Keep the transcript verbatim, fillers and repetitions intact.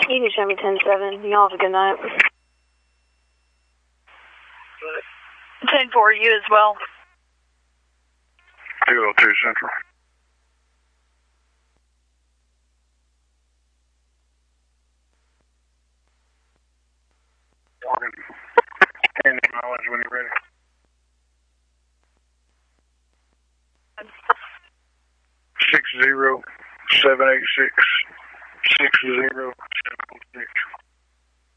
You can show me ten seven. Y'all have a good night. ten four, you as well. two oh two Central. Morgan. Handy mileage when you're ready. Six zero seven eight six six zero seven six.